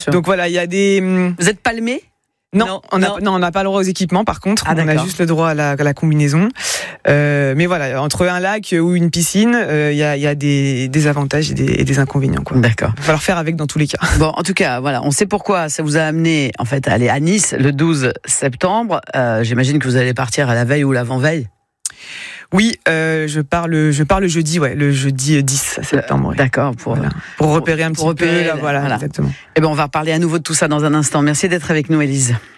sûr. Donc voilà, il y a des... Vous êtes palmé ? Non, on n'a pas le droit aux équipements. Par contre, on a juste le droit à la combinaison. Mais voilà, entre un lac ou une piscine, il y a des avantages et des inconvénients, quoi. D'accord. Il va falloir faire avec dans tous les cas. Bon, en tout cas, voilà, on sait pourquoi ça vous a amené en fait à aller à Nice le 12 septembre. J'imagine que vous allez partir à la veille ou l'avant-veille. Oui, je pars le jeudi, le jeudi 10 septembre. D'accord, pour repérer un petit peu. Voilà, exactement. Eh ben, on va reparler à nouveau de tout ça dans un instant. Merci d'être avec nous, Élise.